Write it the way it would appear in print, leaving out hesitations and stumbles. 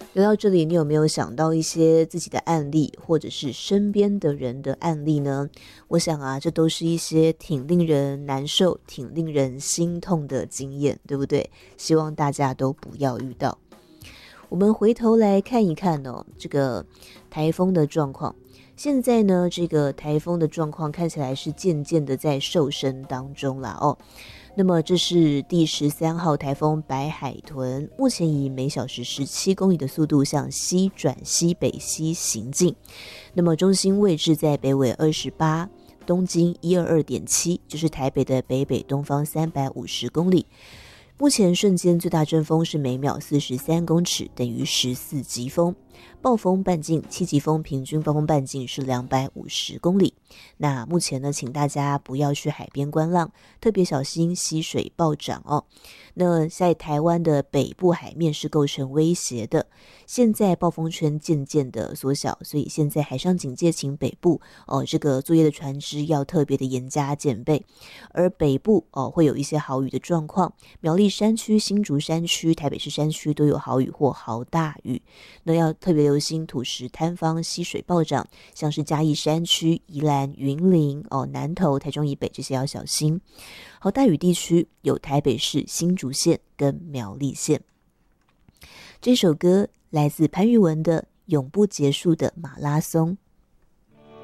聊到这里，你有没有想到一些自己的案例，或者是身边的人的案例呢？我想啊，这都是一些挺令人难受、挺令人心痛的经验，对不对？希望大家都不要遇到。我们回头来看一看哦，这个台风的状况。现在呢，这个台风的状况看起来是渐渐的在瘦身当中啦哦。那么这是第13号台风白海豚，目前以每小时17公里的速度向西转西北西行进。那么中心位置在北纬28，东经122.7，就是台北的北北东方350公里。目前瞬间最大阵风是每秒43公尺，等于14级风。暴风半径7级风，平均暴风半径是250公里。那目前呢，请大家不要去海边观浪，特别小心溪水暴涨哦。那在台湾的北部海面是构成威胁的，现在暴风圈渐渐的缩小，所以现在海上警戒请北部这个作业的船只要特别的严加检备。而北部会有一些豪雨的状况，苗栗山区、新竹山区、台北市山区都有豪雨或豪大雨。那要特别留心土石坍方、溪水暴涨，像是嘉义山区、宜兰、云林、南投、台中以北这些要小心。豪大雨地区有台北市新竹县跟苗栗县。这首歌来自潘玉文的《永不结束的马拉松》。